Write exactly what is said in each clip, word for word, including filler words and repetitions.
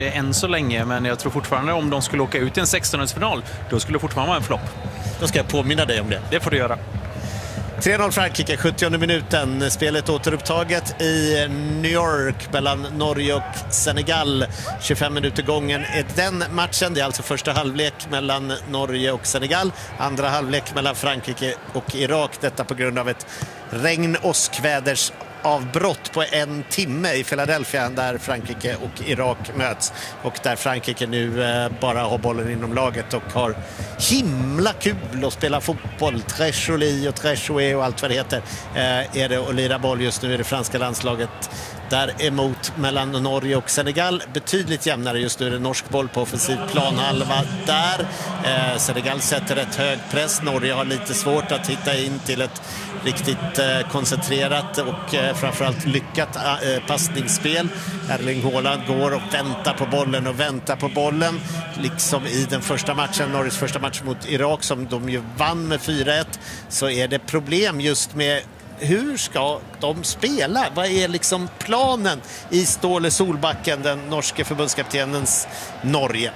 än så länge, men jag tror fortfarande om de skulle åka ut i en sextonhundrafinal, då skulle det fortfarande vara en flopp. Då ska jag påminna dig om det. Det får du göra. tre noll Frankrike, sjuttionde minuten. Spelet återupptaget i New York mellan Norge och Senegal. tjugofem minuter gången är den matchen. Det är alltså första halvlek mellan Norge och Senegal. Andra halvlek mellan Frankrike och Irak. Detta på grund av ett regn- och åskväders avbrott på en timme i Philadelphia där Frankrike och Irak möts, och där Frankrike nu eh, bara har bollen inom laget och har himla kul att spela fotboll. Très joli och très joué och allt vad det heter eh, är det att lira boll just nu i det franska landslaget. Däremot mellan Norge och Senegal betydligt jämnare. Just nu är det norsk boll på offensiv planhalva där. Eh, Senegal sätter ett hög press. Norge har lite svårt att hitta in till ett riktigt eh, koncentrerat och eh, framförallt lyckat eh, passningsspel. Erling Haaland går och väntar på bollen och väntar på bollen. Liksom i den första matchen, Norges första match mot Irak, som de ju vann med fyra ett, så är det problem just med hur ska de spela? Vad är liksom planen i Ståle Solbacken, den norske förbundskaptenens Norge?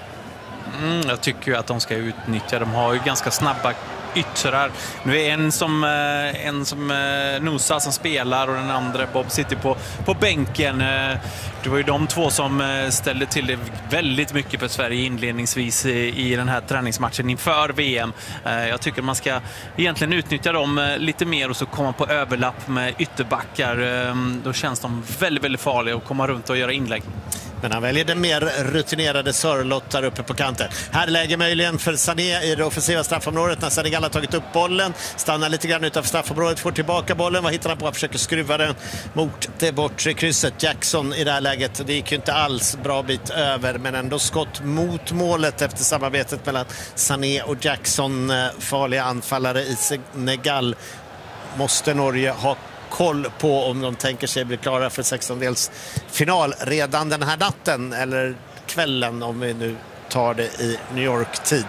Mm, jag tycker ju att de ska utnyttja. De har ju ganska snabba yttrar. Nu är en som, en som Nusa som spelar och den andra Bob sitter på, på bänken. Det var ju de två som ställde till det väldigt mycket för Sverige inledningsvis i, i den här träningsmatchen inför V M. Jag tycker man ska egentligen utnyttja dem lite mer och så komma på överlapp med ytterbackar. Då känns de väldigt, väldigt farliga att komma runt och göra inlägg. Men han väljer den mer rutinerade Sörlott där uppe på kanten. Här läger möjligen för Sané i det offensiva straffområdet när Senegal har tagit upp bollen. Stannar lite grann utanför straffområdet, får tillbaka bollen. Vad hittar han på? Han försöker skruva den mot det bortre krysset. Jackson i det här läget. Det gick ju inte alls bra bit över, men ändå skott mot målet efter samarbetet mellan Sané och Jackson. Farliga anfallare i Senegal måste Norge ha koll på om de tänker sig bli klara för sextondels final redan den här natten eller kvällen, om vi nu tar det i New York-tid.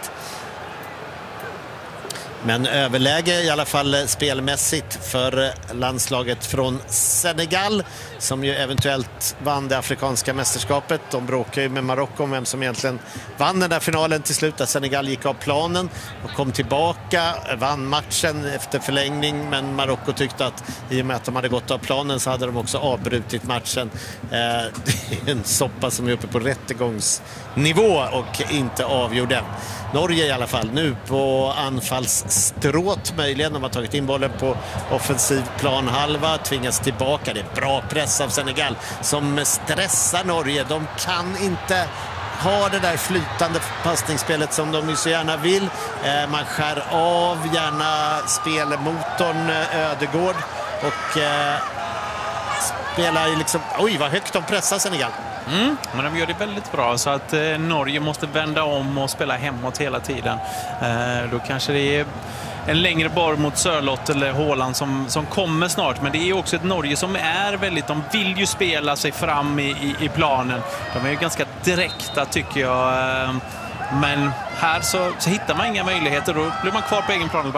Men överläge i alla fall spelmässigt för landslaget från Senegal, som ju eventuellt vann det afrikanska mästerskapet. De bråkar ju med Marocko om vem som egentligen vann den där finalen till slut, där Senegal gick av planen och kom tillbaka, vann matchen efter förlängning, men Marocko tyckte att i och med att de hade gått av planen så hade de också avbrutit matchen. Eh, det är en soppa som är uppe på rättegångsnivå och inte avgjord än. Norge i alla fall nu på anfallsstråt möjligen. De har tagit in bollen på offensiv planhalva, tvingas tillbaka. Det är bra press av Senegal som stressar Norge. De kan inte ha det där flytande passningsspelet som de ju så gärna vill. Eh, man skär av gärna spelmotorn Ödegård och eh, spelar liksom, oj vad högt de pressar Senegal. Mm, men de gör det väldigt bra, så att eh, Norge måste vända om och spela hemåt hela tiden. Eh, då kanske det är en längre bar mot Sörlott eller Haaland som, som kommer snart. Men det är också ett Norge som är väldigt, de vill ju spela sig fram i, i, i planen. De är ju ganska direkta tycker jag. Eh, men här så, så hittar man inga möjligheter, då blir man kvar på egen plan.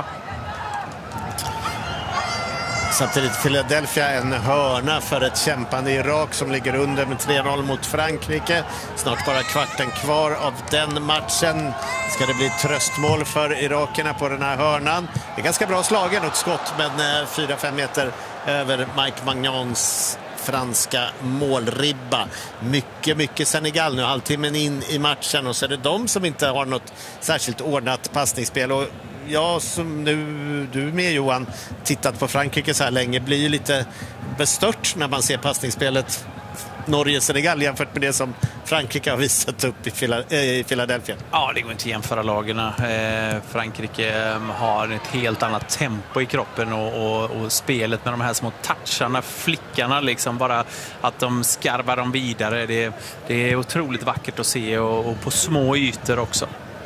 Samtidigt Philadelphia en hörna för ett kämpande Irak som ligger under med tre noll mot Frankrike. Snart bara kvarten kvar av den matchen. Ska det bli tröstmål för irakerna på den här hörnan. Det är ganska bra slagen och skott, men fyra fem meter över Mike Magnans franska målribba. Mycket, mycket Senegal nu, halvtimmen in i matchen, och så är det de som inte har något särskilt ordnat passningsspel. Och jag som nu, du med Johan, tittat på Frankrike så här länge, blir ju lite bestört när man ser passningsspelet Norge-Senegal jämfört med det som Frankrike har visat upp i Philadelphia. Ja, det går inte att jämföra lagarna. Eh, Frankrike har ett helt annat tempo i kroppen och, och, och spelet med de här små toucharna, flickarna liksom, bara att de skarvar dem vidare. Det, det är otroligt vackert att se, och, och på små ytor också.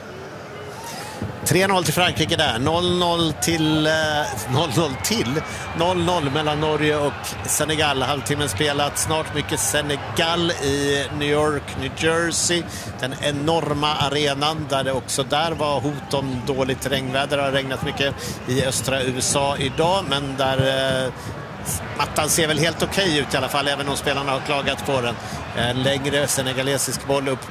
tre noll till Frankrike där, noll noll till noll noll till noll noll mellan Norge och Senegal. Halvtimmen spelat, snart mycket Senegal i New York, New Jersey. Den enorma arenan där det också där var hot om dåligt regnväder. Det har regnat mycket i östra U S A idag, men där mattan ser väl helt okej ut i alla fall, även om spelarna har klagat på den. En längre senegalesisk boll upp